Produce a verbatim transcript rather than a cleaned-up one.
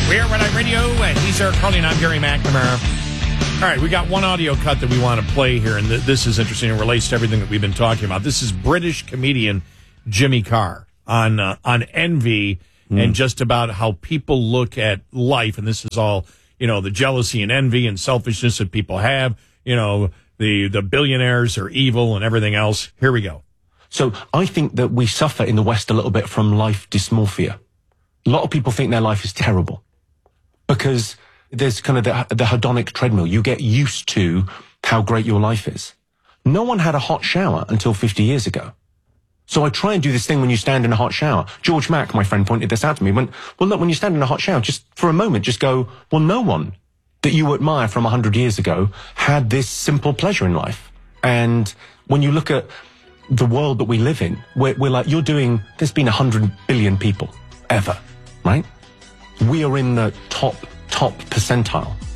We're Red Eye Radio, and he's Eric Carly, and I'm Gary McNamara. All right, we got one audio cut that we want to play here, and th- this is interesting. It relates to everything that we've been talking about. This is British comedian Jimmy Carr on uh, on envy mm. and just about how people look at life, and this is all, you know, the jealousy and envy and selfishness that people have. You know, the the billionaires are evil and everything else. Here we go. So I think that we suffer in the West a little bit from life dysmorphia. A lot of people think their life is terrible because there's kind of the, the hedonic treadmill. You get used to how great your life is. No one had a hot shower until fifty years ago. So I try and do this thing when you stand in a hot shower. George Mack, my friend, pointed this out to me. When, well, look, when you stand in a hot shower, just for a moment, just go, well, no one that you admire from one hundred years ago had this simple pleasure in life. And when you look at the world that we live in, we're, we're like, you're doing, there's been one hundred billion people ever, right? We are in the top, top percentile.